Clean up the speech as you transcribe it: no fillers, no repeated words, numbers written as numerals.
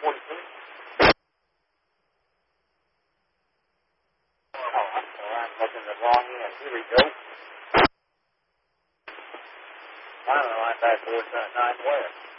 I'm looking the wrong end. Here we go. Finally, line back towards 9 west.